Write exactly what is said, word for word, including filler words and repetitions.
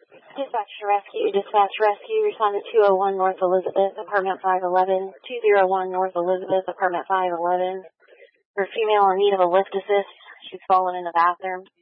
Dispatch to rescue, dispatch rescue, respond to two oh one North Elizabeth, apartment five eleven, two oh one North Elizabeth, apartment five eleven. For a female in need of a lift assist, she's fallen in the bathroom.